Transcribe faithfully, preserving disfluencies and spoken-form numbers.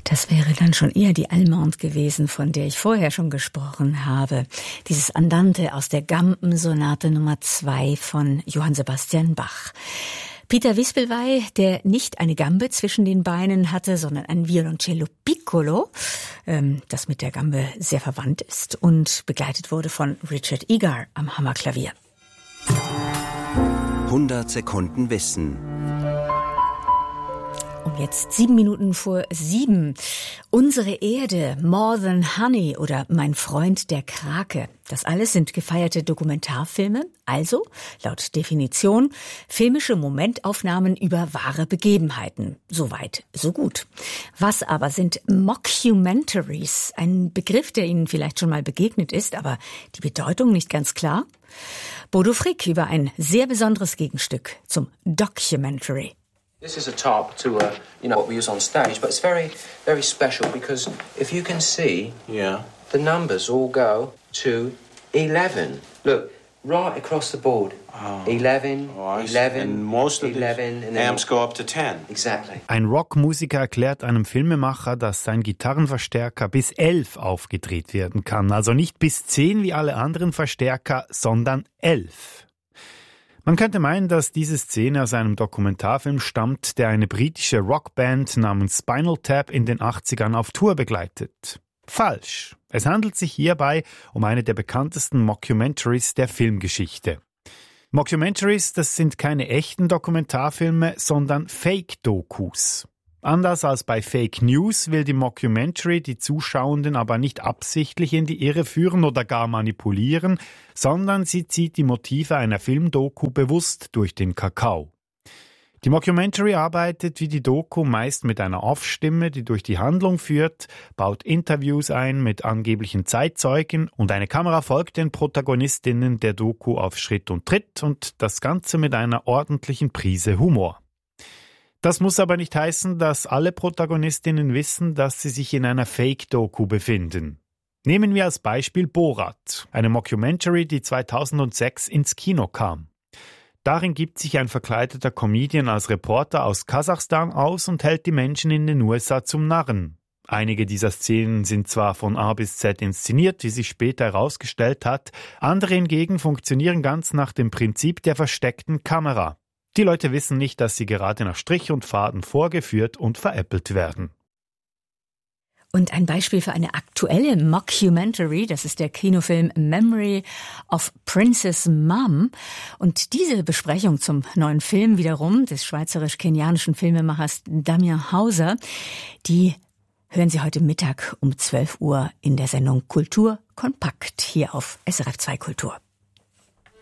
Das wäre dann schon eher die Allemande gewesen, von der ich vorher schon gesprochen habe. Dieses Andante aus der Gambensonate Nummer zwei von Johann Sebastian Bach. Peter Wispelwey, der nicht eine Gambe zwischen den Beinen hatte, sondern ein Violoncello Piccolo, ähm, das mit der Gambe sehr verwandt ist und begleitet wurde von Richard Egar am Hammerklavier. hundert Sekunden Wissen. Um jetzt sieben Minuten vor sieben. Unsere Erde, More Than Honey oder Mein Freund der Krake. Das alles sind gefeierte Dokumentarfilme, also laut Definition filmische Momentaufnahmen über wahre Begebenheiten. Soweit, so gut. Was aber sind Mockumentaries? Ein Begriff, der Ihnen vielleicht schon mal begegnet ist, aber die Bedeutung nicht ganz klar? Bodo Frick über ein sehr besonderes Gegenstück zum Documentary. This is a top to uh, you know what we use on stage, but it's very, very special because if you can see, yeah, the numbers all go to eleven. Look, right across the board. Oh. eleven, oh, eleven, and most of eleven, the amps go up to ten. Exactly. Ein Rockmusiker erklärt einem Filmemacher, dass sein Gitarrenverstärker bis elf aufgedreht werden kann. Also nicht bis zehn wie alle anderen Verstärker, sondern elf. Man könnte meinen, dass diese Szene aus einem Dokumentarfilm stammt, der eine britische Rockband namens Spinal Tap in den achtzigern auf Tour begleitet. Falsch. Es handelt sich hierbei um eine der bekanntesten Mockumentaries der Filmgeschichte. Mockumentaries, das sind keine echten Dokumentarfilme, sondern Fake-Dokus. Anders als bei Fake News will die Mockumentary die Zuschauenden aber nicht absichtlich in die Irre führen oder gar manipulieren, sondern sie zieht die Motive einer Filmdoku bewusst durch den Kakao. Die Mockumentary arbeitet wie die Doku meist mit einer Off-Stimme, die durch die Handlung führt, baut Interviews ein mit angeblichen Zeitzeugen und eine Kamera folgt den Protagonistinnen der Doku auf Schritt und Tritt und das Ganze mit einer ordentlichen Prise Humor. Das muss aber nicht heißen, dass alle Protagonistinnen wissen, dass sie sich in einer Fake-Doku befinden. Nehmen wir als Beispiel Borat, eine Mockumentary, die zweitausendsechs ins Kino kam. Darin gibt sich ein verkleideter Comedian als Reporter aus Kasachstan aus und hält die Menschen in den U S A zum Narren. Einige dieser Szenen sind zwar von A bis Z inszeniert, wie sich später herausgestellt hat, andere hingegen funktionieren ganz nach dem Prinzip der versteckten Kamera. Die Leute wissen nicht, dass sie gerade nach Strich und Faden vorgeführt und veräppelt werden. Und ein Beispiel für eine aktuelle Mockumentary, das ist der Kinofilm Memory of Princess Mum. Und diese Besprechung zum neuen Film wiederum des schweizerisch-kenianischen Filmemachers Damien Hauser, die hören Sie heute Mittag um zwölf Uhr in der Sendung Kultur kompakt hier auf S R F zwei Kultur.